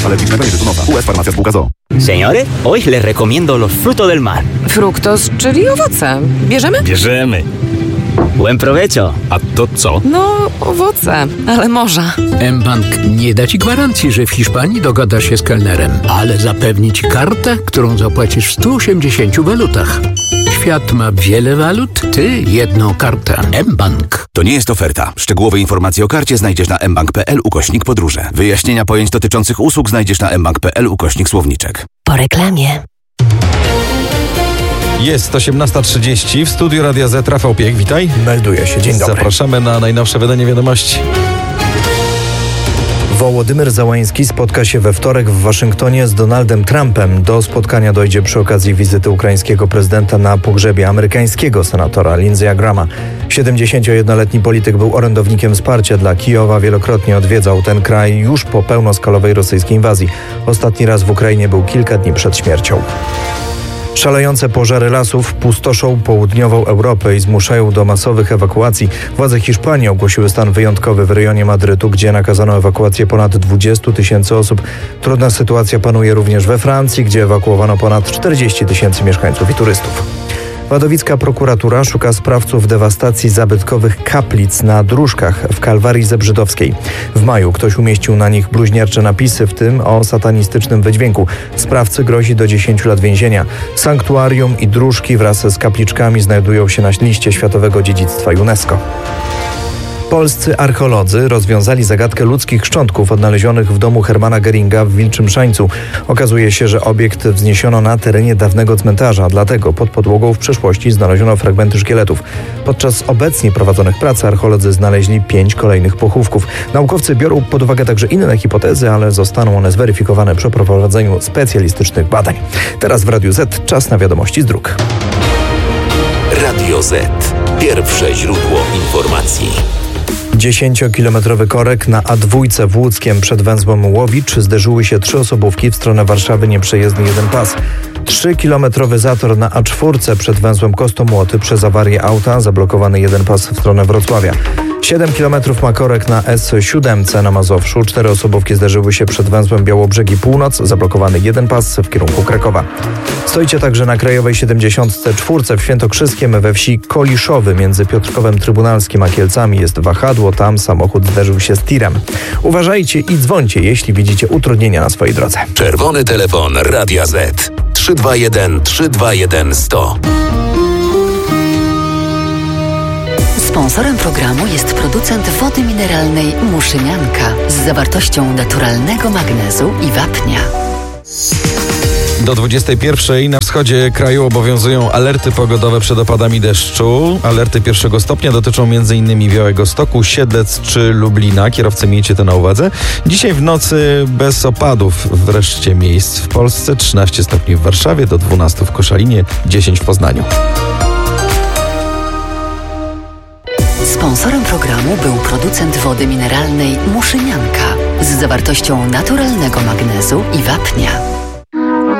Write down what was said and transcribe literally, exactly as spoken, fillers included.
Alergicznego nietytunosa. U S Farmacja Spółka z o o. Señores, hoy les recomiendo los frutos del mar. Fruktos, czyli owoce. Bierzemy? Bierzemy. Buen provecho. A to co? No, owoce, ale morza. mBank nie da Ci gwarancji, że w Hiszpanii dogadasz się z kelnerem, ale zapewni Ci kartę, którą zapłacisz w stu osiemdziesięciu walutach. Świat ma wiele walut, Ty jedną kartę. mBank. To nie jest oferta. Szczegółowe informacje o karcie znajdziesz na mbank.pl ukośnik podróże. Wyjaśnienia pojęć dotyczących usług znajdziesz na mbank.pl ukośnik słowniczek. Po reklamie. Jest osiemnasta trzydzieści, w studiu Radia Z, Rafał Piech, witaj. Melduje się, dzień dobry. Zapraszamy na najnowsze wydanie wiadomości. Wołodymyr Załański spotka się we wtorek w Waszyngtonie z Donaldem Trumpem. Do spotkania dojdzie przy okazji wizyty ukraińskiego prezydenta na pogrzebie amerykańskiego senatora Lindsey'a Grahama. siedemdziesięciojednoletni polityk był orędownikiem wsparcia dla Kijowa, wielokrotnie odwiedzał ten kraj już po pełnoskalowej rosyjskiej inwazji. Ostatni raz w Ukrainie był kilka dni przed śmiercią. Szalejące pożary lasów pustoszą południową Europę i zmuszają do masowych ewakuacji. Władze Hiszpanii ogłosiły stan wyjątkowy w rejonie Madrytu, gdzie nakazano ewakuację ponad dwudziestu tysięcy osób. Trudna sytuacja panuje również we Francji, gdzie ewakuowano ponad czterdzieści tysięcy mieszkańców i turystów. Wadowicka prokuratura szuka sprawców dewastacji zabytkowych kaplic na Dróżkach w Kalwarii Zebrzydowskiej. W maju ktoś umieścił na nich bluźniercze napisy, w tym o satanistycznym wydźwięku. Sprawcy grozi do dziesięciu lat więzienia. Sanktuarium i Dróżki wraz z kapliczkami znajdują się na liście Światowego Dziedzictwa UNESCO. Polscy archeolodzy rozwiązali zagadkę ludzkich szczątków odnalezionych w domu Hermana Göringa w Wilczym Szańcu. Okazuje się, że obiekt wzniesiono na terenie dawnego cmentarza, dlatego pod podłogą w przeszłości znaleziono fragmenty szkieletów. Podczas obecnie prowadzonych prac archeolodzy znaleźli pięć kolejnych pochówków. Naukowcy biorą pod uwagę także inne hipotezy, ale zostaną one zweryfikowane przy przeprowadzeniu specjalistycznych badań. Teraz w Radiu Z czas na wiadomości z dróg. Radio Z. Pierwsze źródło informacji. Dziesięciokilometrowy korek na A dwa w Łódzkiem przed węzłem Łowicz zderzyły się trzy osobówki w stronę Warszawy, nieprzejezdny jeden pas. Trzykilometrowy zator na A cztery przed węzłem Kostomłoty przez awarię auta, zablokowany jeden pas w stronę Wrocławia. siedem kilometrów ma korek na S siedem na Mazowszu. Cztery osobówki zderzyły się przed węzłem Białobrzegi Północ, zablokowany jeden pas w kierunku Krakowa. Stoicie także na Krajowej siedemdziesiątce cztery w Świętokrzyskiem we wsi Koliszowy między Piotrkowem Trybunalskim a Kielcami. Jest wahadło, tam samochód zderzył się z tirem. Uważajcie i dzwońcie, jeśli widzicie utrudnienia na swojej drodze. Czerwony telefon Radia Z. trzy dwa jeden trzy dwa jeden sto. Sponsorem programu jest producent wody mineralnej Muszynianka z zawartością naturalnego magnezu i wapnia. Do dwudziestej pierwszej na wschodzie kraju obowiązują alerty pogodowe przed opadami deszczu. Alerty pierwszego stopnia dotyczą m.in. Białegostoku, Siedlec czy Lublina. Kierowcy, miejcie to na uwadze. Dzisiaj w nocy bez opadów w reszcie miejsc w Polsce. trzynaście stopni w Warszawie, do dwunastu w Koszalinie, dziesięć w Poznaniu. Sponsorem programu był producent wody mineralnej Muszynianka z zawartością naturalnego magnezu i wapnia.